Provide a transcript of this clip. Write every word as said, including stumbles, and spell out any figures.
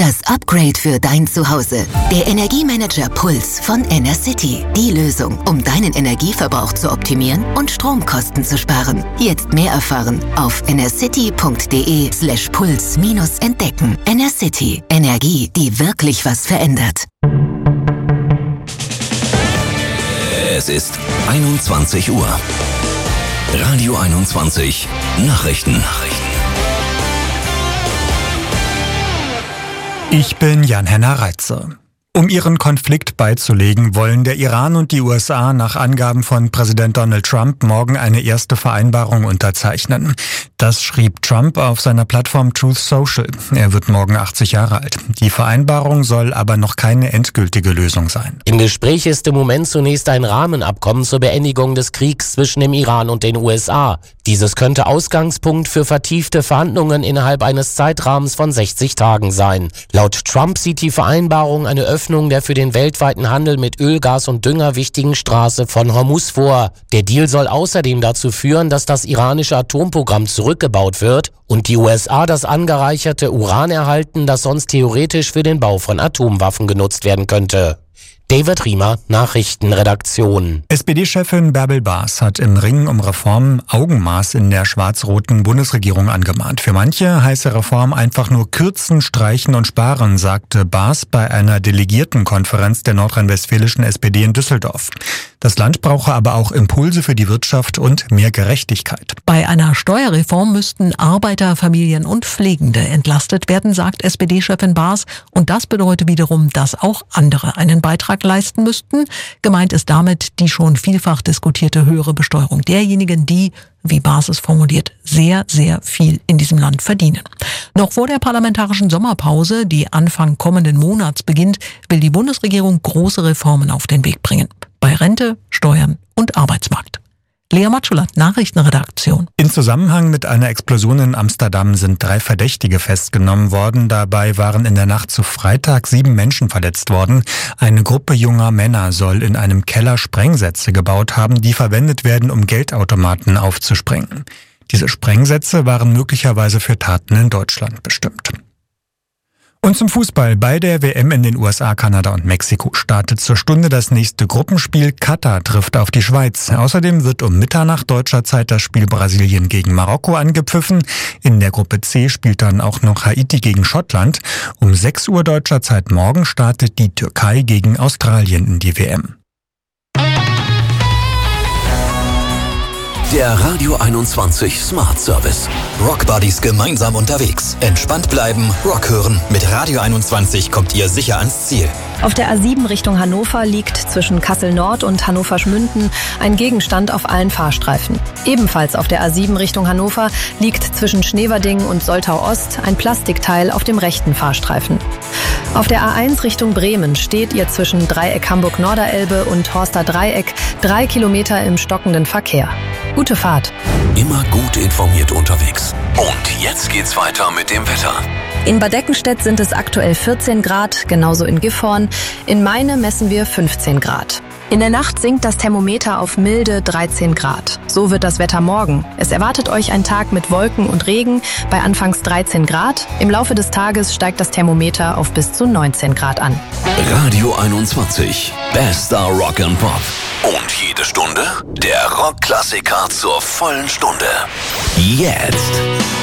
Das Upgrade für dein Zuhause. Der Energiemanager Puls von Enercity. Die Lösung, um deinen Energieverbrauch zu optimieren und Stromkosten zu sparen. Jetzt mehr erfahren auf enercity.de slash puls minus entdecken. Enercity. Energie, die wirklich was verändert. Es ist einundzwanzig Uhr. Radio einundzwanzig Nachrichten. Nachrichten. Ich bin Jan-Henner Reitze. Um ihren Konflikt beizulegen, wollen der Iran und die U S A nach Angaben von Präsident Donald Trump morgen eine erste Vereinbarung unterzeichnen. Das schrieb Trump auf seiner Plattform Truth Social. Er wird morgen achtzig Jahre alt. Die Vereinbarung soll aber noch keine endgültige Lösung sein. Im Gespräch ist im Moment zunächst ein Rahmenabkommen zur Beendigung des Kriegs zwischen dem Iran und den U S A. Dieses könnte Ausgangspunkt für vertiefte Verhandlungen innerhalb eines Zeitrahmens von sechzig Tagen sein. Laut Trump sieht die Vereinbarung eine Öffnung der für den weltweiten Handel mit Öl, Gas und Dünger wichtigen Straße von Hormuz vor. Der Deal soll außerdem dazu führen, dass das iranische Atomprogramm zurückgebaut wird und die U S A das angereicherte Uran erhalten, das sonst theoretisch für den Bau von Atomwaffen genutzt werden könnte. David Riemer, Nachrichtenredaktion. S P D-Chefin Bärbel Baas hat im Ringen um Reformen Augenmaß in der schwarz-roten Bundesregierung angemahnt. Für manche heiße Reform einfach nur kürzen, streichen und sparen, sagte Baas bei einer Delegiertenkonferenz der nordrhein-westfälischen S P D in Düsseldorf. Das Land brauche aber auch Impulse für die Wirtschaft und mehr Gerechtigkeit. Bei einer Steuerreform müssten Arbeiter, Familien und Pflegende entlastet werden, sagt S P D-Chefin Baas. Und das bedeutet wiederum, dass auch andere einen Beitrag leisten müssten. Gemeint ist damit die schon vielfach diskutierte höhere Besteuerung derjenigen, die, wie Baas es formuliert, sehr, sehr viel in diesem Land verdienen. Noch vor der parlamentarischen Sommerpause, die Anfang kommenden Monats beginnt, will die Bundesregierung große Reformen auf den Weg bringen. Bei Rente, Steuern und Arbeitsmarkt. Lea Matschulat, Nachrichtenredaktion. In Zusammenhang mit einer Explosion in Amsterdam sind drei Verdächtige festgenommen worden. Dabei waren in der Nacht zu Freitag sieben Menschen verletzt worden. Eine Gruppe junger Männer soll in einem Keller Sprengsätze gebaut haben, die verwendet werden, um Geldautomaten aufzusprengen. Diese Sprengsätze waren möglicherweise für Taten in Deutschland bestimmt. Und zum Fußball. Bei der W M in den U S A, Kanada und Mexiko startet zur Stunde das nächste Gruppenspiel. Katar trifft auf die Schweiz. Außerdem wird um Mitternacht deutscher Zeit das Spiel Brasilien gegen Marokko angepfiffen. In der Gruppe C spielt dann auch noch Haiti gegen Schottland. Um sechs Uhr deutscher Zeit morgen startet die Türkei gegen Australien in die W M. Der Radio einundzwanzig Smart Service. Rock Buddies gemeinsam unterwegs. Entspannt bleiben, Rock hören. Mit Radio einundzwanzig kommt ihr sicher ans Ziel. Auf der A sieben Richtung Hannover liegt zwischen Kassel Nord und Hannover Schmünden ein Gegenstand auf allen Fahrstreifen. Ebenfalls auf der A sieben Richtung Hannover liegt zwischen Schneverding und Soltau Ost ein Plastikteil auf dem rechten Fahrstreifen. Auf der A eins Richtung Bremen steht ihr zwischen Dreieck Hamburg-Norderelbe und Horster Dreieck drei Kilometer im stockenden Verkehr. Gute Fahrt. Immer gut informiert unterwegs. Und jetzt geht's weiter mit dem Wetter. In Bad Eckenstedt sind es aktuell vierzehn Grad, genauso in Gifhorn. In Meine messen wir fünfzehn Grad. In der Nacht sinkt das Thermometer auf milde dreizehn Grad. So wird das Wetter morgen. Es erwartet euch ein Tag mit Wolken und Regen bei anfangs dreizehn Grad. Im Laufe des Tages steigt das Thermometer auf bis zu neunzehn Grad an. Radio einundzwanzig. Bester Rock and Pop. Und jede Stunde der Rockklassiker zur vollen Stunde. Jetzt.